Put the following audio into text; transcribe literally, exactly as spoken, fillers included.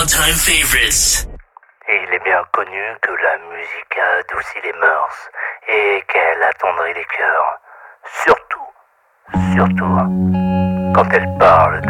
all-time favorites. Et il est bien connu que la musique adoucit les mœurs et qu'elle attendrit les cœurs. Surtout, surtout, quand elle parle